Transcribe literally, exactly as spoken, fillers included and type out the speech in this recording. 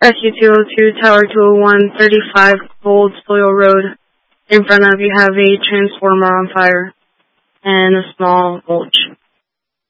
S U two oh two, Tower two oh one, thirty-five Gold Soil Road. In front of you have a transformer on fire and a small mulch.